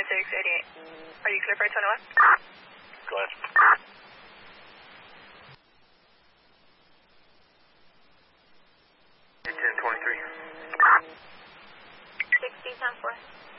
1688. Are you clear for 21? Go ahead. 1023. 60, 10-4.